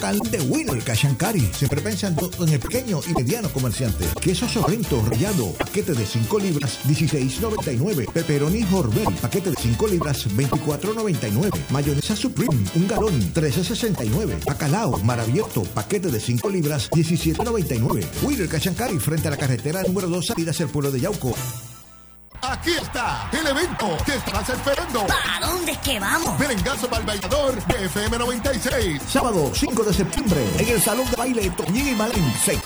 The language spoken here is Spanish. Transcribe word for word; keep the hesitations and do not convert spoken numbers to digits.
total de Winner Cash and Carry. Siempre pensando en el pequeño y mediano comerciante. Queso Sorrento rallado, paquete de cinco libras, dieciséis noventa y nueve. Pepperoni Hormel, paquete de cinco libras, veinticuatro noventa y nueve. Mayonesa Supreme, un galón, trece sesenta y nueve. Bacalao Mar Abierto, paquete de cinco libras, diecisiete noventa y nueve. Winner Cash and Carry, frente a la carretera número dos, salida hacia el pueblo de Yauco. Aquí está el evento que estás esperando. ¿Para dónde es que vamos? Merengazo para el bailador de F M noventa y seis. Sábado cinco de septiembre en el Salón de Baile Toñín y Malén. Se